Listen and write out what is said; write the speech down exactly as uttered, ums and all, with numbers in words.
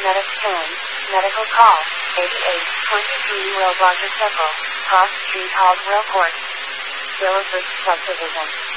medic ten, medical call, eighty-eight twenty-three Will Rogers Circle, Cross Street Caldwell Court. Village Subdivision.